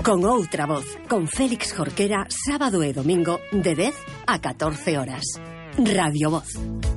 Con outra voz, con Félix Jorquera, sábado e domingo de 10 a 14 horas. Radio Voz.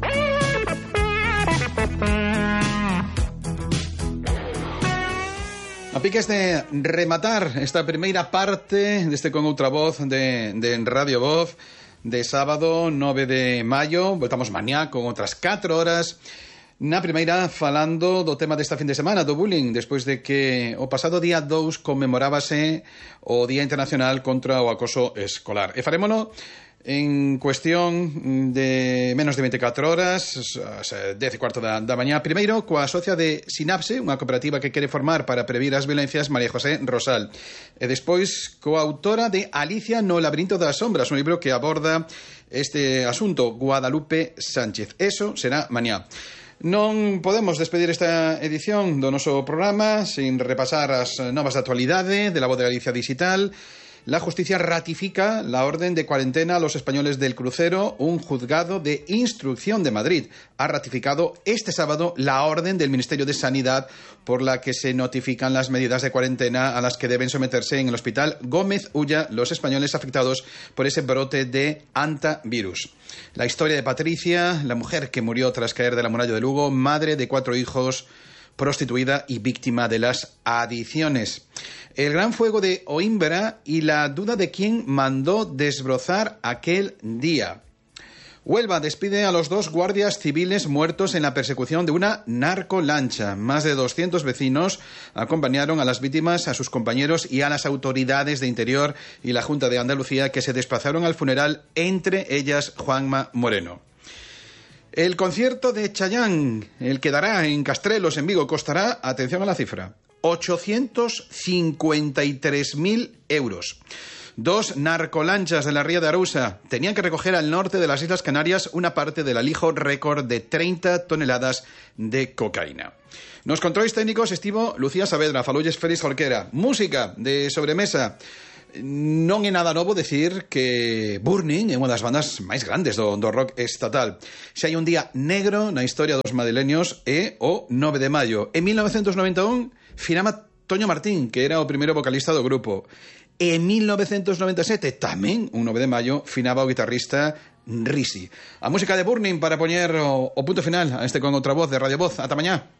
A piques de rematar esta primeira parte deste Con outra voz de Radio Voz de sábado 9 de maio. Voltamos mañá con outras 4 horas. Na primeira, falando do tema desta fin de semana, do bullying, despois de que o pasado día 2 conmemorábase o Día Internacional contra o Acoso Escolar. E farémono en cuestión de menos de 24 horas, as 10:15 da mañá. Primeiro, coa socia de Sinapse, unha cooperativa que quere formar para previr as violencias, María José Rosal. E despois, coa autora de Alicia no labirinto das sombras, un libro que aborda este asunto, Guadalupe Sánchez. Eso será mañá. Non podemos despedir esta edición do noso programa sin repasar as novas de actualidade de La Voz de Galicia Digital. La justicia ratifica la orden de cuarentena a los españoles del crucero. Un juzgado de instrucción de Madrid ha ratificado este sábado la orden del Ministerio de Sanidad por la que se notifican las medidas de cuarentena a las que deben someterse en el hospital Gómez Ulla los españoles afectados por ese brote de hantavirus. La historia de Patricia, la mujer que murió tras caer de la muralla de Lugo, madre de 4 hijos, prostituida y víctima de las adicciones. El gran fuego de Oímbra y la duda de quién mandó desbrozar aquel día. Huelva despide a los 2 guardias civiles muertos en la persecución de una narcolancha. Más de 200 vecinos acompañaron a las víctimas, a sus compañeros y a las autoridades de Interior y la Junta de Andalucía, que se desplazaron al funeral, entre ellas Juanma Moreno. El concierto de Chayanne, el que dará en Castrelos, en Vigo, costará, atención a la cifra, 853.000 euros. 2 narcolanchas de la ría de Arousa tenían que recoger al norte de las Islas Canarias una parte del alijo récord de 30 toneladas de cocaína. Nos controis técnicos estivo Lucía Saavedra, falolles Félix Jorquera. Música de sobremesa. Non é nada novo decir que Burning é unha das bandas máis grandes do rock estatal. Se hai un día negro na historia dos madrileños é o 9 de maio. En 1991 finama Toño Martín, que era o primeiro vocalista do grupo. En 1997, tamén un 9 de maio, finaba o guitarrista Risi. A música de Burning para poñer o punto final a este Con outra voz de Radio Voz. Ata mañá.